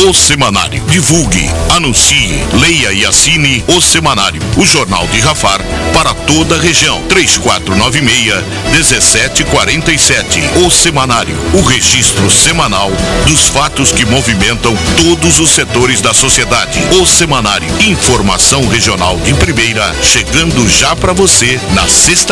O Semanário. Divulgue, anuncie, leia e assine O Semanário, o jornal de Rafar para toda a região. 3496-1747. O Semanário, o registro semanal dos fatos que movimentam todos os setores da sociedade. O Semanário, informação regional de primeira, chegando já para você na sexta-feira.